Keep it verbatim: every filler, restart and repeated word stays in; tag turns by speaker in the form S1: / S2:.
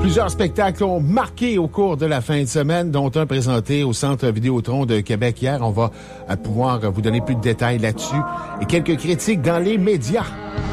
S1: Plusieurs spectacles ont marqué au cours de la fin de semaine, dont un présenté au Centre Vidéotron de Québec hier. On va pouvoir vous donner plus de détails là-dessus et quelques critiques dans les médias.